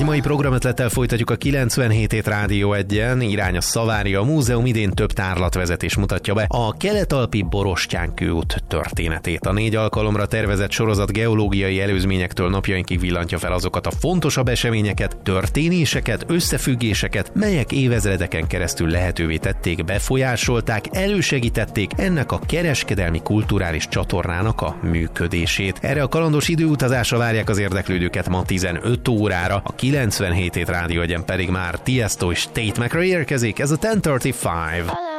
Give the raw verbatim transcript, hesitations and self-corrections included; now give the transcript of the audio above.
Egy mai programötlettel folytatjuk a kilencvenhét hét Rádió egyen, irány a Szavária, a múzeum idén több tárlatvezetés mutatja be a Kelet-Alpi Borostyán kőút történetét. A négy alkalomra tervezett sorozat geológiai előzményektől napjainkig villantja fel azokat a fontosabb eseményeket, történéseket, összefüggéseket, melyek évezredeken keresztül lehetővé tették, befolyásolták, elősegítették ennek a kereskedelmi kulturális csatornának a működését. Erre a kalandos időutazásra várják az érdeklődőket ma tizenöt órára, a kilencvenhét hét Rádió egyen pedig már Tiesto és Tate McRae érkezik, ez a tíz harmincöt.